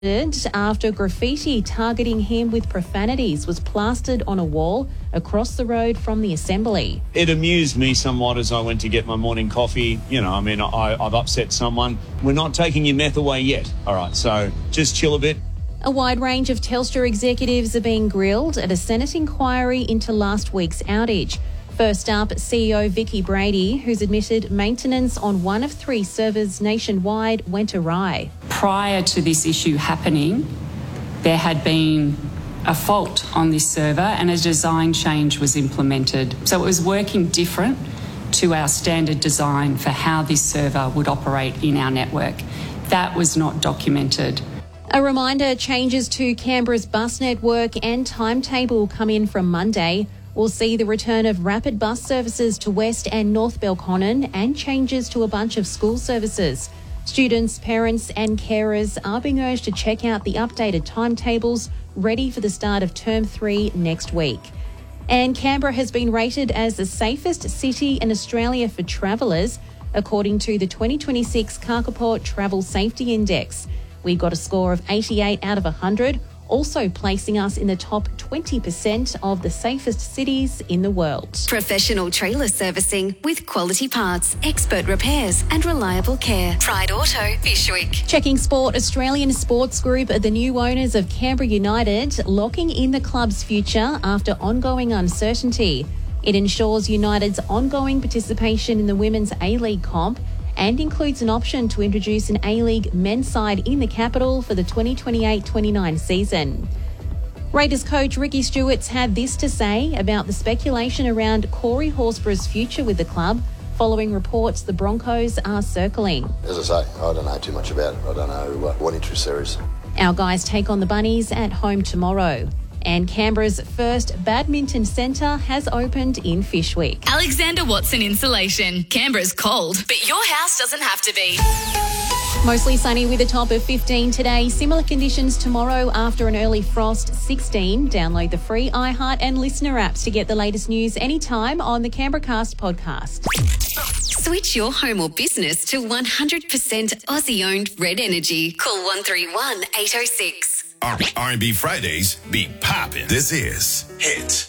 after graffiti targeting him with profanities was plastered on a wall across the road from the Assembly. It amused me somewhat as I went to get my morning coffee. I've upset someone. We're not taking your meth away yet. All right, so just chill a bit. A wide range of Telstra executives are being grilled at a Senate inquiry into last week's outage. First up, CEO Vicki Brady, who's admitted maintenance on one of 3 servers nationwide went awry. Prior to this issue happening, there had been a fault on this server and a design change was implemented. So it was working different to our standard design for how this server would operate in our network. That was not documented. A reminder, changes to Canberra's bus network and timetable come in from Monday. We'll see the return of rapid bus services to West and North Belconnen and changes to a bunch of school services. Students, parents and carers are being urged to check out the updated timetables ready for the start of Term 3 next week. And Canberra has been rated as the safest city in Australia for travellers, according to the 2026 Carcaport Travel Safety Index. We got a score of 88 out of 100, also placing us in the top 20% of the safest cities in the world. Professional trailer servicing with quality parts, expert repairs and reliable care. Pride Auto, Fyshwick. Checking sport, Australian Sports Group are the new owners of Canberra United, locking in the club's future after ongoing uncertainty. It ensures United's ongoing participation in the Women's A-League comp and includes an option to introduce an A-League men's side in the capital for the 2028-29 season. Raiders coach Ricky Stuart's had this to say about the speculation around Corey Horsburgh's future with the club, following reports the Broncos are circling. As I say, I don't know too much about it. I don't know what interest there is. Our guys take on the Bunnies at home tomorrow. And Canberra's first badminton centre has opened in Fyshwick. Alexander Watson Insulation. Canberra's cold, but your house doesn't have to be. Mostly sunny with a top of 15 today. Similar conditions tomorrow after an early frost, 16. Download the free iHeart and Listener apps to get the latest news anytime on the Canberra Cast podcast. Switch your home or business to 100% Aussie-owned Red Energy. Call 131 806. R&B Fridays be poppin'. This is Hit.